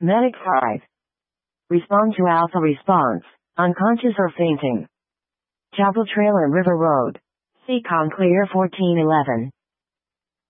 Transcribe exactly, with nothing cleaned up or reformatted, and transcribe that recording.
Medic five. Respond to alpha response. Unconscious or fainting. Chapel Trail and River Road. Seacon Clear fourteen eleven.